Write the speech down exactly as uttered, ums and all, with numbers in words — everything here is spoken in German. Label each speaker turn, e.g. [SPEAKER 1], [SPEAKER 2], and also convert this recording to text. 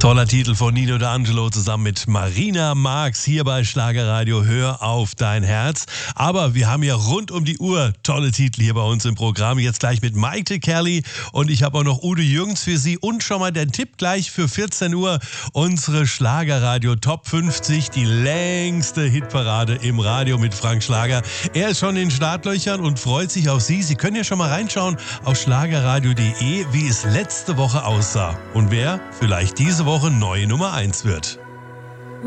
[SPEAKER 1] Toller Titel von Nino D'Angelo zusammen mit Marina Marx hier bei Schlagerradio. Hör auf dein Herz. Aber wir haben ja rund um die Uhr tolle Titel hier bei uns im Programm. Jetzt gleich mit Maite Kerli und ich habe auch noch Udo Jürgens für Sie. Und schon mal den Tipp gleich für vierzehn Uhr. Unsere Schlagerradio Top fünfzig, die längste Hitparade im Radio mit Frank Schlager. Er ist schon in den Startlöchern und freut sich auf Sie. Sie können ja schon mal reinschauen auf schlagerradio punkt de, wie es letzte Woche aussah. Und wer vielleicht diese Woche neue Nummer eins wird.